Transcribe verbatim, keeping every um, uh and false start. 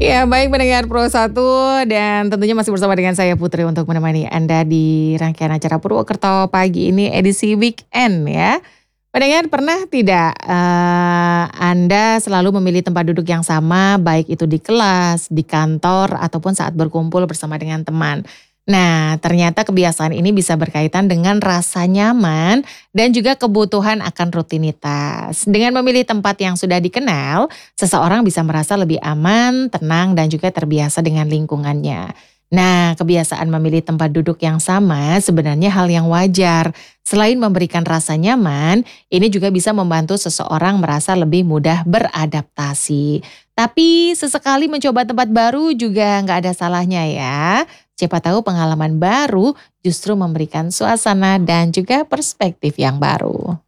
Ya baik pendengar Pro satu dan tentunya masih bersama dengan saya Putri untuk menemani Anda di rangkaian acara Purwokerto pagi ini edisi weekend ya. Pendengar pernah tidak eee, Anda selalu memilih tempat duduk yang sama baik itu di kelas, di kantor, ataupun saat berkumpul bersama dengan teman. Nah ternyata kebiasaan ini bisa berkaitan dengan rasa nyaman dan juga kebutuhan akan rutinitas. Dengan memilih tempat yang sudah dikenal, seseorang bisa merasa lebih aman, tenang, dan juga terbiasa dengan lingkungannya. Nah, kebiasaan memilih tempat duduk yang sama sebenarnya hal yang wajar. Selain memberikan rasa nyaman, ini juga bisa membantu seseorang merasa lebih mudah beradaptasi. Tapi sesekali mencoba tempat baru juga nggak ada salahnya ya. Siapa tahu pengalaman baru justru memberikan suasana dan juga perspektif yang baru.